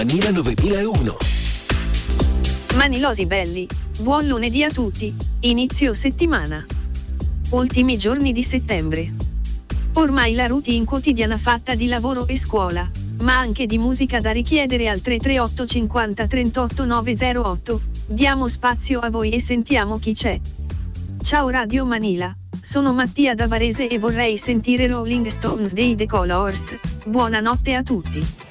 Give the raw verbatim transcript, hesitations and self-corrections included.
Manila novemilauno. Manilosi belli, buon lunedì a tutti, inizio settimana. Ultimi giorni di settembre. Ormai la routine quotidiana fatta di lavoro e scuola, ma anche di musica da richiedere al tre tre otto cinquanta trentotto novecentotto. Diamo spazio a voi e sentiamo chi c'è. Ciao Radio Manila, sono Mattia da Varese e vorrei sentire Rolling Stones dei The Colors. Buonanotte a tutti.